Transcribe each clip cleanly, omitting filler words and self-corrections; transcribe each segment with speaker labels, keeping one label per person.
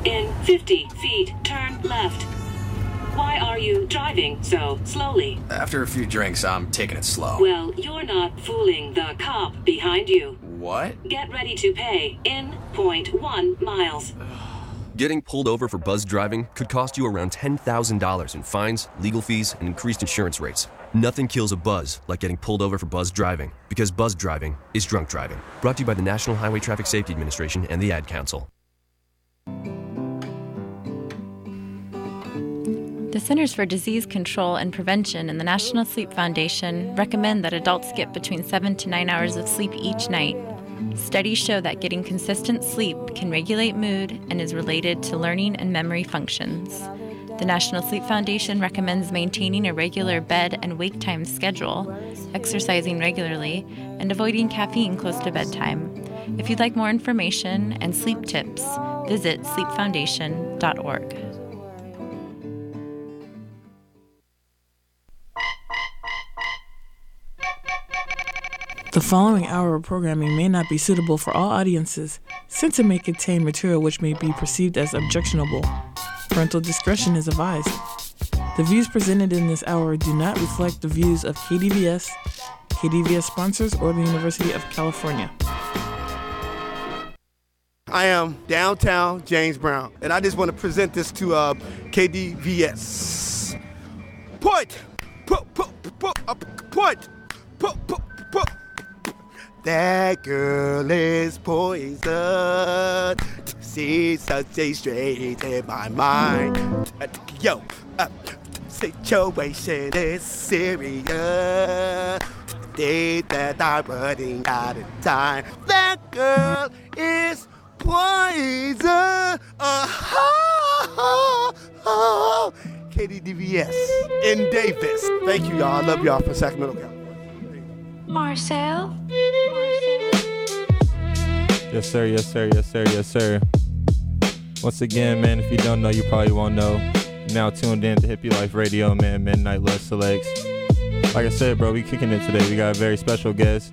Speaker 1: In 50 feet, turn left. Why are you driving so slowly?
Speaker 2: After a few drinks, I'm taking it slow.
Speaker 1: Well, you're not fooling the cop behind you.
Speaker 2: What?
Speaker 1: Get ready to pay in 0.1 miles.
Speaker 3: Getting pulled over for buzz driving could cost you around $10,000 in fines, legal fees, and increased insurance rates. Nothing kills a buzz like getting pulled over for buzz driving, because buzz driving is drunk driving. Brought to you by the National Highway Traffic Safety Administration and the Ad Council.
Speaker 4: The Centers for Disease Control and Prevention and the National Sleep Foundation recommend that adults get between 7 to 9 hours of sleep each night. Studies show that getting consistent sleep can regulate mood and is related to learning and memory functions. The National Sleep Foundation recommends maintaining a regular bed and wake time schedule, exercising regularly, and avoiding caffeine close to bedtime. If you'd like more information and sleep tips, visit sleepfoundation.org.
Speaker 5: The following hour of programming may not be suitable for all audiences, since it may contain material which may be perceived as objectionable. Parental discretion is advised. The views presented in this hour do not reflect the views of KDVS, KDVS sponsors, or the University of California.
Speaker 6: I am downtown James Brown, and I just want to present this to KDVS. Point! That girl is poison. She's such a straight in my mind. Yo, situation is serious. Days that I'm running out of time. That girl is poison. KDVS in Davis. Thank you, y'all. I love y'all from Sacramento County.
Speaker 7: Marcel?
Speaker 8: Yes, sir, yes, sir, yes, sir, yes, sir. Once again, man, if you don't know, you probably won't know. You're now tuned in to Hippie Life Radio, man, Midnight Love Selects. Like I said, bro, we kicking it today. We got a very special guest.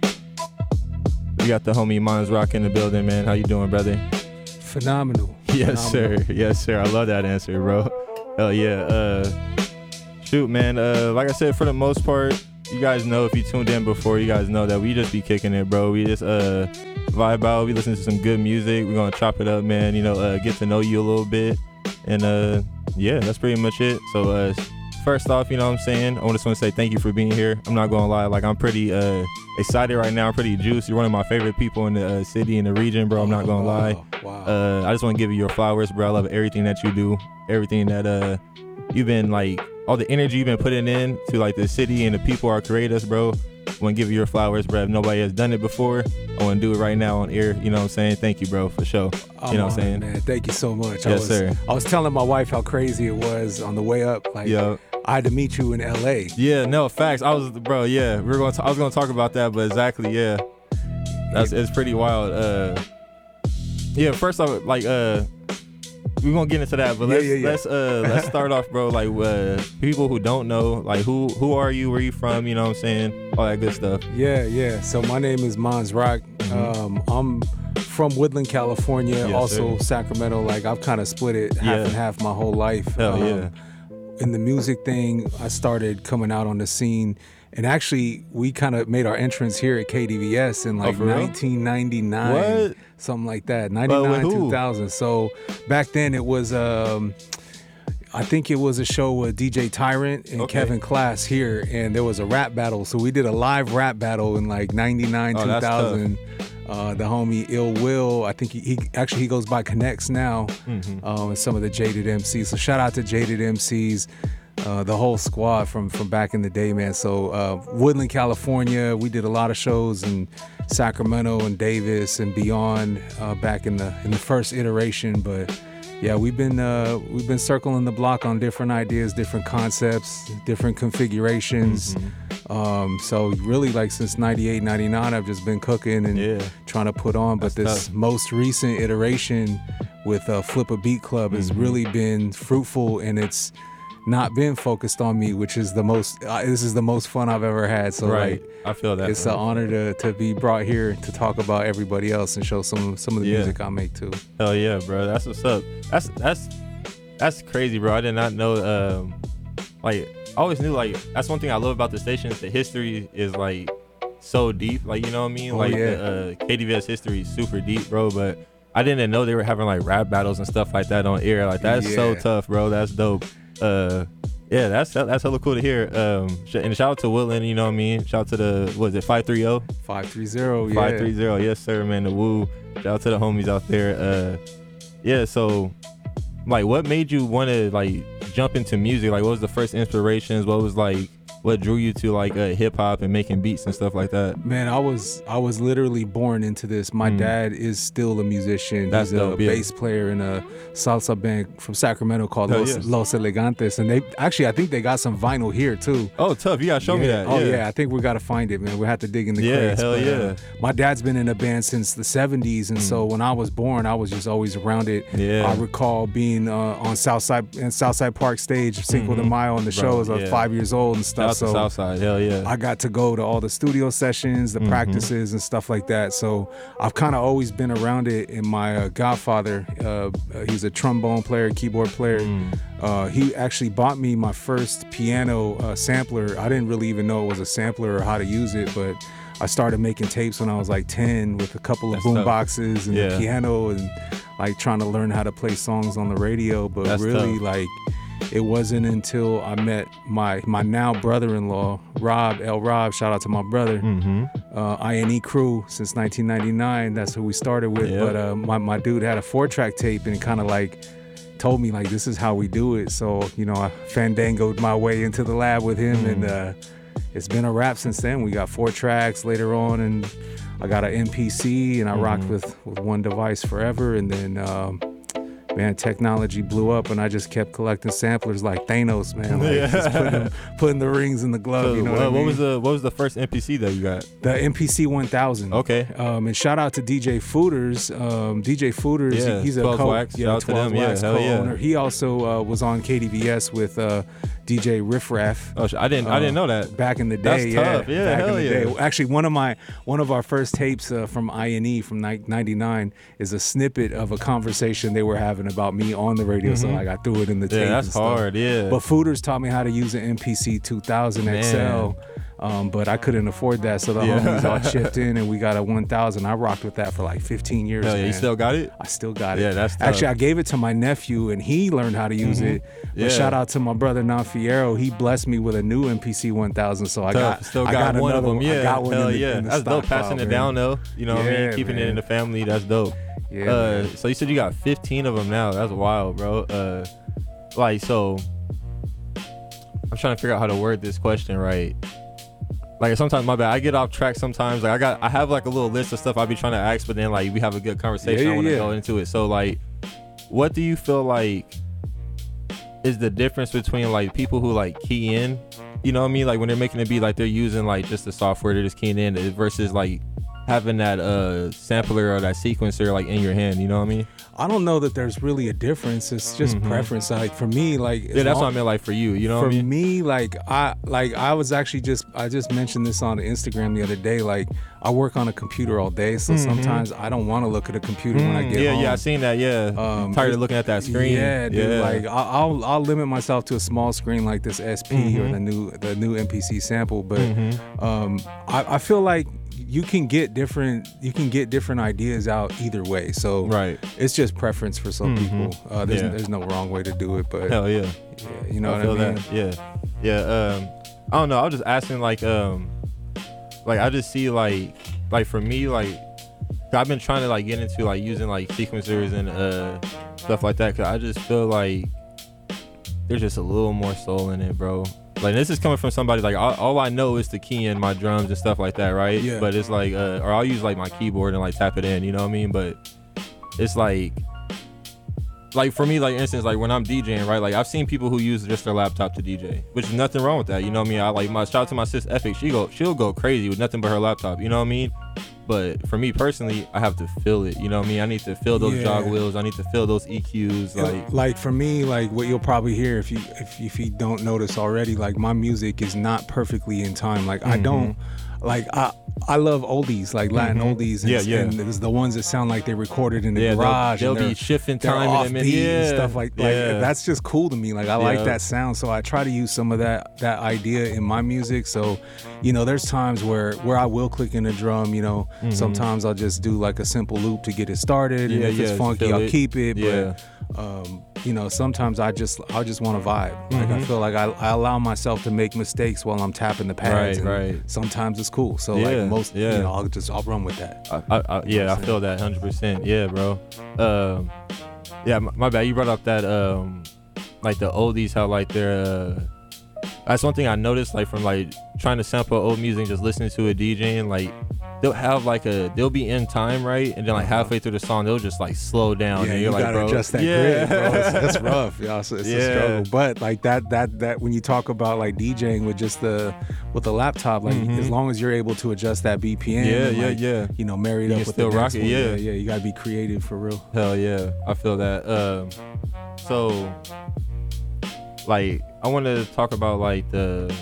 Speaker 8: We got the homie Mons Rock in the building, man. How you doing, brother?
Speaker 9: Phenomenal.
Speaker 8: Yes,
Speaker 9: Phenomenal.
Speaker 8: sir. Yes, sir. I love that answer, bro. Hell yeah. Shoot, man. Like I said, for the most part, you guys know, if you tuned in before, you guys know that we just be kicking it, bro. We just vibe out. We listen to some good music. We're gonna chop it up, man. You know, get to know you a little bit, and yeah, that's pretty much it. So first off, you know what I'm saying, I just want to say thank you for being here. I'm not gonna lie, like, I'm pretty excited right now. I'm pretty juiced. You're one of my favorite people in the city and the region, bro. I'm not gonna lie.
Speaker 9: Wow.
Speaker 8: I just want to give you your flowers, bro. I love everything that you do, everything that you've been, like, all the energy you've been putting in to, like, the city and the people who create us, bro. I want to give you your flowers, bro. If nobody has done it before, I want to do it right now on air. You know what I'm saying? Thank you, bro, for sure. You know what I'm saying?
Speaker 9: Man, thank you so much.
Speaker 8: Yes, sir.
Speaker 9: I was telling my wife how crazy it was on the way up. Like,
Speaker 8: yeah.
Speaker 9: I had to meet you in LA.
Speaker 8: Yeah, no, facts. I was going to talk about that, but exactly, yeah. It's pretty wild. Yeah, first off, like, we're gonna get into that, but let's start off, bro. Like, people who don't know, like, who are you? Where you from? You know what I'm saying? All that good stuff.
Speaker 9: Yeah. So my name is Mons Rock. I'm from Woodland, California,
Speaker 8: Yes,
Speaker 9: also
Speaker 8: sir.
Speaker 9: Sacramento. Like, I've kind of split it half and half my whole life.
Speaker 8: Hell yeah.
Speaker 9: In the music thing, I started coming out on the scene. And actually, we kind of made our entrance here at KDVS in like
Speaker 8: for real?
Speaker 9: 1999.
Speaker 8: What?
Speaker 9: Something like that. 99,
Speaker 8: with who?
Speaker 9: 2000. So back then it was, I think it was a show with DJ Tyrant and Kevin Class here. And there was a rap battle. So we did a live rap battle in like 99, 2000. The homie Ill Will, I think he goes by Connects now. And some of the Jaded MCs. So shout out to Jaded MCs. The whole squad from back in the day, man. So Woodland, California, we did a lot of shows in Sacramento and Davis and beyond back in the first iteration. But yeah, we've been circling the block on different ideas, different concepts, different configurations. So really, like, since 98, 99, I've just been cooking and trying to put on. But this most recent iteration with Flip a Beat Club has really been fruitful, and it's not been focused on me, which is the most. This is the most fun I've ever had. So
Speaker 8: Right.
Speaker 9: like,
Speaker 8: I feel that.
Speaker 9: it's an honor to be brought here to talk about everybody else and show some of the
Speaker 8: Yeah.
Speaker 9: music I make too.
Speaker 8: Hell yeah, bro. That's what's up. That's crazy, bro. I did not know. Like, I always knew, like, that's one thing I love about the station is the history is like so deep. Like, you know what I mean?
Speaker 9: Oh,
Speaker 8: Like
Speaker 9: yeah.
Speaker 8: the KDVS history is super deep, bro. But I didn't know they were having like rap battles and stuff like that on air. Like, that's so
Speaker 9: Yeah.
Speaker 8: tough, bro. That's dope. Yeah, that's hella cool to hear. And shout out to Woodland, you know what I mean? Shout out to the, what is it, 530?
Speaker 9: 530, yeah.
Speaker 8: 530, yes sir, man. The Woo. Shout out to the homies out there. Yeah, so like, what made you want to like jump into music? Like, what was the first inspirations? What drew you to like hip hop and making beats and stuff like that?
Speaker 9: Man, I was literally born into this. My dad is still a musician.
Speaker 8: That's
Speaker 9: He's
Speaker 8: dope,
Speaker 9: a
Speaker 8: yeah.
Speaker 9: bass player in a salsa band from Sacramento called
Speaker 8: Hell
Speaker 9: Los,
Speaker 8: yes.
Speaker 9: Los Elegantes, and they actually, I think they got some vinyl here too.
Speaker 8: Oh, tough. You gotta show me that.
Speaker 9: Oh yeah, I think we gotta find it, man. We have to dig in the
Speaker 8: Yeah,
Speaker 9: crates.
Speaker 8: hell
Speaker 9: but,
Speaker 8: yeah.
Speaker 9: my dad's been in a band since the 70s, and so when I was born, I was just always around it.
Speaker 8: Yeah.
Speaker 9: I recall being on Southside Park stage, Cinco de Mayo on the
Speaker 8: Bro,
Speaker 9: shows. I was
Speaker 8: yeah.
Speaker 9: 5 years old and
Speaker 8: Shout
Speaker 9: stuff.
Speaker 8: out to
Speaker 9: So
Speaker 8: Southside. Hell yeah.
Speaker 9: I got to go to all the studio sessions, the practices, and stuff like that. So I've kind of always been around it. And my godfather, he's a trombone player, keyboard player. He actually bought me my first piano sampler. I didn't really even know it was a sampler or how to use it, but I started making tapes when I was like 10 with a couple of
Speaker 8: That's
Speaker 9: boom
Speaker 8: tough.
Speaker 9: boxes and
Speaker 8: Yeah.
Speaker 9: the piano and like trying to learn how to play songs on the radio. But
Speaker 8: That's
Speaker 9: really,
Speaker 8: tough.
Speaker 9: like, it wasn't until I met my now brother-in-law, Rob, shout out to my brother, INE crew since 1999. That's who we started with.
Speaker 8: Yeah.
Speaker 9: But my dude had a 4-track tape and kind of like told me like, this is how we do it. So, you know, I fandangoed my way into the lab with him, and it's been a wrap since then. We got 4 tracks later on, and I got an MPC, and I rocked with one device forever. And then man, technology blew up, and I just kept collecting samplers like Thanos, man. Like, just putting the rings in the glove. You know what I mean?
Speaker 8: What was the first MPC that you got?
Speaker 9: The MPC 1000.
Speaker 8: Okay.
Speaker 9: And shout out to DJ Fooders. DJ Fooders,
Speaker 8: Yeah,
Speaker 9: he's a
Speaker 8: 12 Wax. Shout out to
Speaker 9: 12
Speaker 8: them. Yeah,
Speaker 9: Wax
Speaker 8: hell yeah.
Speaker 9: co-owner. He also was on KDVS with DJ Riff Raff.
Speaker 8: Oh, I didn't know that.
Speaker 9: Back in the day.
Speaker 8: That's tough. Yeah,
Speaker 9: back
Speaker 8: hell
Speaker 9: in the
Speaker 8: yeah.
Speaker 9: day. Actually, one of our first tapes from INE from 99 is a snippet of a conversation they were having about me on the radio. So like, I threw it in the tape.
Speaker 8: Yeah, that's
Speaker 9: and stuff.
Speaker 8: hard. Yeah.
Speaker 9: But Fooders taught me how to use an MPC 2000
Speaker 8: Man.
Speaker 9: XL. But I couldn't afford that, so the homies all chipped in, and we got a 1000. I rocked with that for like 15 years.
Speaker 8: Hell yeah, you
Speaker 9: man.
Speaker 8: still got it?
Speaker 9: I still got it.
Speaker 8: Yeah, that's tough.
Speaker 9: Actually, I gave it to my nephew, and he learned how to use it. But
Speaker 8: Yeah.
Speaker 9: shout out to my brother Nanfiero. He blessed me with a new MPC 1000, so I
Speaker 8: Tough.
Speaker 9: got
Speaker 8: Still
Speaker 9: I
Speaker 8: got
Speaker 9: got
Speaker 8: one of
Speaker 9: another
Speaker 8: them. Yeah,
Speaker 9: I got one
Speaker 8: hell
Speaker 9: in the,
Speaker 8: yeah.
Speaker 9: in the
Speaker 8: That's dope.
Speaker 9: stockpile,
Speaker 8: Passing it
Speaker 9: man.
Speaker 8: down though. You know what I mean?
Speaker 9: Yeah,
Speaker 8: Keeping it
Speaker 9: man.
Speaker 8: in the family. That's dope.
Speaker 9: Yeah, man.
Speaker 8: So you said you got 15 of them now. That's wild, bro. Like, so I'm trying to figure out how to word this question right. Like, sometimes, my bad, I get off track sometimes. Like, I have like a little list of stuff I be trying to ask, but then like we have a good conversation.
Speaker 9: Yeah,
Speaker 8: I want to
Speaker 9: yeah.
Speaker 8: go into it. So like, what do you feel like is the difference between like people who like key in, you know what I mean? Like when they're making a beat, like they're using like just the software, they're just keying in, versus like having that sampler or that sequencer like in your hand, you know what I mean?
Speaker 9: I don't know that there's really a difference. It's just preference. Like for me, like
Speaker 8: Yeah, that's what I meant, like for you, you know what I
Speaker 9: For
Speaker 8: mean?
Speaker 9: me, like I was actually I just mentioned this on Instagram the other day. Like I work on a computer all day, so sometimes I don't want to look at a computer when I get home.
Speaker 8: Yeah, I seen that. Yeah, tired of looking at that screen.
Speaker 9: Yeah, dude. Like I'll limit myself to a small screen like this SP or the new MPC sample. But I feel like you can get different ideas out either way. So
Speaker 8: Right.
Speaker 9: it's just preference for some people. There's no wrong way to do it. But
Speaker 8: Hell yeah.
Speaker 9: you know
Speaker 8: I
Speaker 9: what I
Speaker 8: feel
Speaker 9: mean?
Speaker 8: that. Yeah. I don't know. I was just asking like I just see like for me, like I've been trying to like get into like using like sequencers and stuff like that, 'cause I just feel like there's just a little more soul in it, bro. Like this is coming from somebody like all I know is to key in my drums and stuff like that, right?
Speaker 9: Yeah.
Speaker 8: But it's like or I'll use like my keyboard and like tap it in, you know what I mean? But it's like for me, like instance, like when I'm DJing, right? Like I've seen people who use just their laptop to DJ, which is nothing wrong with that, you know what I mean? I like shout out to my sis Epic, she'll go crazy with nothing but her laptop, you know what I mean? But for me personally, I have to feel it. You know what I mean? I need to feel those jog wheels. I need to feel those EQs.
Speaker 9: Like for me, like what you'll probably hear if you don't notice already, like my music is not perfectly in time. Like I don't, like I love oldies, like Latin oldies, and it's the ones that sound like they recorded in the garage.
Speaker 8: They'll be shifting time in a minute,
Speaker 9: and stuff like that's just cool to me. Like I like that sound, so I try to use some of that idea in my music. So, you know, there's times where I will click in a drum. You know, sometimes I'll just do like a simple loop to get it started, and if it's funky, I'll keep it. But you know, sometimes I just want to vibe. Like I feel like I allow myself to make mistakes while I'm tapping the pads. Right. Sometimes it's cool. So like most, you know, I'll run with that.
Speaker 8: I feel that 100%. Yeah, bro. My bad. You brought up that like the oldies, how like they're. That's one thing I noticed, like from like trying to sample old music, just listening to a DJ, and like they'll have like they'll be in time, right, and then like halfway through the song they'll just like slow down.
Speaker 9: Yeah,
Speaker 8: and
Speaker 9: you're
Speaker 8: like,
Speaker 9: gotta adjust that grid, bro. It's rough, y'all. So it's a struggle. But like that when you talk about like DJing with just the laptop, like as long as you're able to adjust that BPM, you know, marry it up with the dance one, you gotta be creative for real.
Speaker 8: Hell yeah, I feel that. So like I want to talk about like the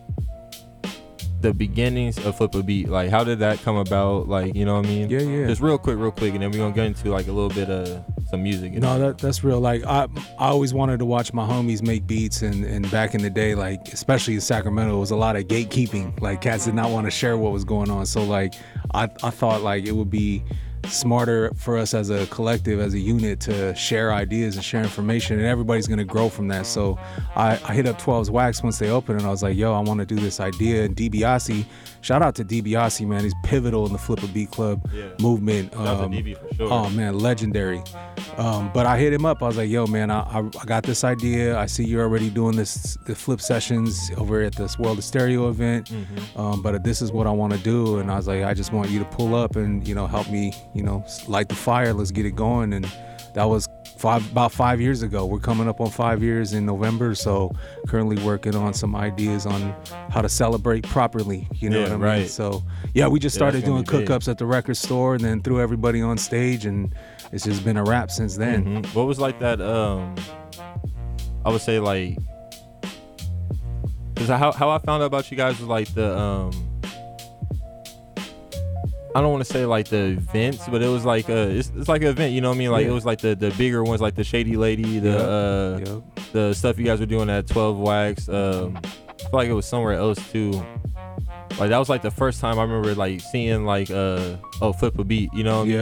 Speaker 8: beginnings of Flip a Beat. Like how did that come about? Like, you know what I mean?
Speaker 9: Yeah.
Speaker 8: Just real quick, and then we're gonna get into like a little bit of some music.
Speaker 9: No, that's real. Like I always wanted to watch my homies make beats, and back in the day, like especially in Sacramento, it was a lot of gatekeeping. Like cats did not want to share what was going on. So like I thought like it would be smarter for us as a collective, as a unit, to share ideas and share information, and everybody's gonna grow from that. So I hit up 12's Wax once they opened, and I was like, yo, I want to do this idea. And DiBiase, shout out to DiBiase, man, he's pivotal in the Flip a Beat Club movement.
Speaker 8: Shout out to DB for sure.
Speaker 9: Oh man, legendary. But I hit him up, I was like, yo man, I got this idea. I see you're already doing the flip sessions over at this World of Stereo event, but this is what I want to do. And I was like, I just want you to pull up and, you know, help me, you know, light the fire. Let's get it going. And that was about 5 years ago. We're coming up on 5 years in November, so currently working on some ideas on how to celebrate properly, you know what I mean? So yeah, we just started doing cook-ups at the record store and then threw everybody on stage, and it's just been a wrap since then.
Speaker 8: What was like that, I would say like, because how I found out about you guys was like the, I don't want to say like the events, but it was like it's like an event, you know what I mean? Like it was like the bigger ones, like the Shady Lady, the stuff you guys were doing at 12 Wax. I feel like it was somewhere else too. Like that was like the first time I remember like seeing like Flip a Beat, you know what I mean?